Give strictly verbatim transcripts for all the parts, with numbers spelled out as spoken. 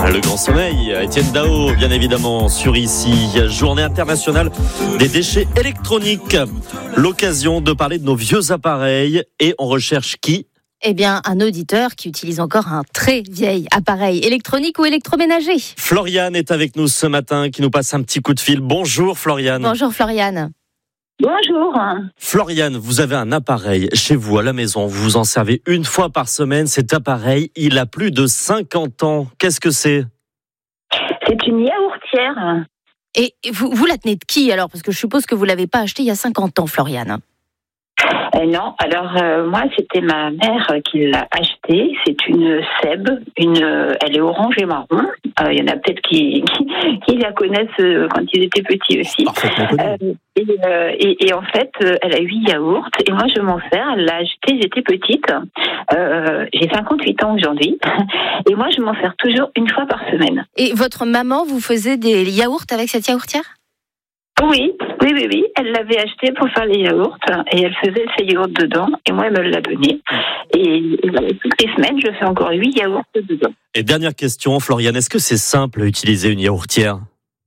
Le grand sommeil, Étienne Dao, bien évidemment, sur ici. Journée internationale des déchets électroniques. L'occasion de parler de nos vieux appareils. Et on recherche qui ? Eh bien, un auditeur qui utilise encore un très vieil appareil électronique ou électroménager. Floriane est avec nous ce matin, qui nous passe un petit coup de fil. Bonjour Floriane. Bonjour Floriane. Bonjour. Floriane, vous avez un appareil chez vous à la maison. Vous vous en servez une fois par semaine. Cet appareil, il a plus de cinquante ans. Qu'est-ce que c'est ? C'est une yaourtière. Et vous, vous la tenez de qui alors ? Parce que je suppose que vous ne l'avez pas acheté il y a cinquante ans, Floriane. Euh, non, alors euh, moi c'était ma mère qui l'a achetée. C'est une Seb, une, euh, elle est orange et marron. Il euh, y en a peut-être qui, qui, qui la connaissent euh, quand ils étaient petits aussi. Euh, et, euh, et, et en fait, euh, elle a huit yaourts et moi je m'en sers. Elle l'a achetée, j'étais petite. Euh, j'ai cinquante-huit ans aujourd'hui et moi je m'en sers toujours une fois par semaine. Et votre maman vous faisait des yaourts avec cette yaourtière ? Oui, oui, oui, oui. Elle l'avait acheté pour faire les yaourts et elle faisait ses yaourts dedans et moi elle me l'a donné. Et, et toutes les semaines, je fais encore huit yaourts dedans. Et dernière question, Floriane, est-ce que c'est simple à utiliser une yaourtière ?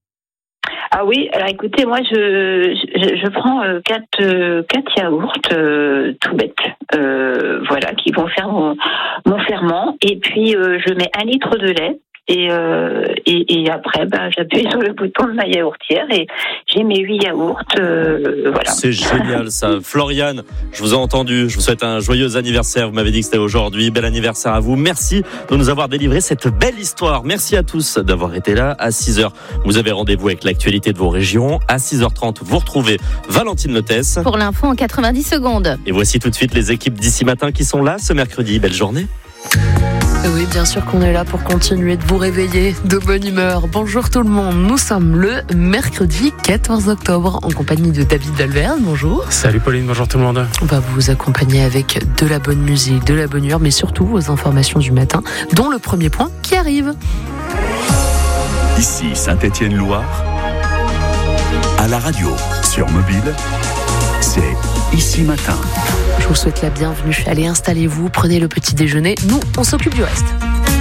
Ah oui, alors écoutez, moi je je, je prends euh, quatre euh, quatre yaourts euh, tout bêtes, euh, voilà, qui vont faire mon, mon ferment et puis euh, je mets un litre de lait. Et, euh, et, et après, ben, j'appuie sur le bouton de ma yaourtière et j'ai mes huit yaourts. Euh, voilà. C'est génial ça. Floriane, je vous ai entendu. Je vous souhaite un joyeux anniversaire. Vous m'avez dit que c'était aujourd'hui. Bel anniversaire à vous. Merci de nous avoir délivré cette belle histoire. Merci à tous d'avoir été là. À six heures, vous avez rendez-vous avec l'actualité de vos régions. À six heures trente, vous retrouvez Valentine Lotès. Pour l'info en quatre-vingt-dix secondes. Et voici tout de suite les équipes d'ici matin qui sont là ce mercredi. Belle journée. Oui, bien sûr qu'on est là pour continuer de vous réveiller de bonne humeur. Bonjour tout le monde, nous sommes le mercredi quatorze octobre en compagnie de David Dalverne. Bonjour. Salut Pauline, bonjour tout le monde. On va vous accompagner avec de la bonne musique, de la bonne humeur, mais surtout vos informations du matin, dont le premier point qui arrive. Ici Saint-Étienne-Loire, à la radio, sur mobile, c'est Ici Matin. Je vous souhaite la bienvenue. Allez, installez-vous, prenez le petit déjeuner. Nous, on s'occupe du reste.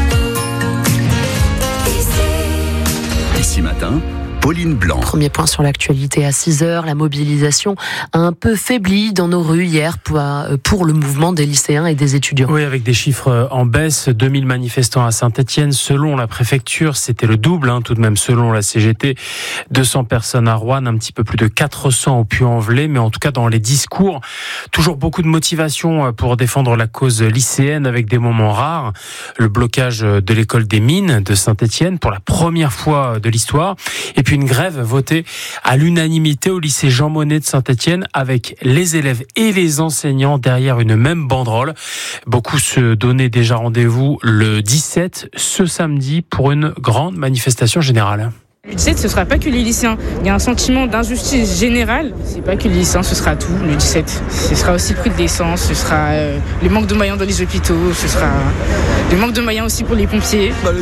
Ici Matin, Pauline Blanc. Premier point sur l'actualité à six heures. La mobilisation a un peu faibli dans nos rues hier pour, pour le mouvement des lycéens et des étudiants. Oui, avec des chiffres en baisse. deux mille manifestants à Saint-Étienne. Selon la préfecture, c'était le double, hein, tout de même, selon la C G T. deux cents personnes à Roanne, un petit peu plus de quatre cents au Puy-en-Velay. Mais en tout cas, dans les discours, toujours beaucoup de motivation pour défendre la cause lycéenne avec des moments rares. Le blocage de l'école des mines de Saint-Étienne pour la première fois de l'histoire. Et puis une grève votée à l'unanimité au lycée Jean Monnet de Saint-Étienne avec les élèves et les enseignants derrière une même banderole. Beaucoup se donnaient déjà rendez-vous le dix-sept, ce samedi, pour une grande manifestation générale. Le dix-sept, ce ne sera pas que les lycéens. Il y a un sentiment d'injustice générale. Ce n'est pas que les lycéens, ce sera tout, le dix-sept. Ce sera aussi le prix de l'essence, ce sera euh, le manque de moyens dans les hôpitaux, ce sera le manque de moyens aussi pour les pompiers.